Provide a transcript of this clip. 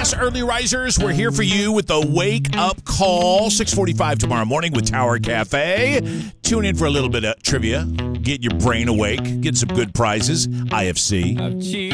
Yes, early risers, we're here for you with the Wake Up Call. 6:45 tomorrow morning with Tower Cafe. Tune in for a little bit of trivia. Get your brain awake. Get some good prizes. IFC.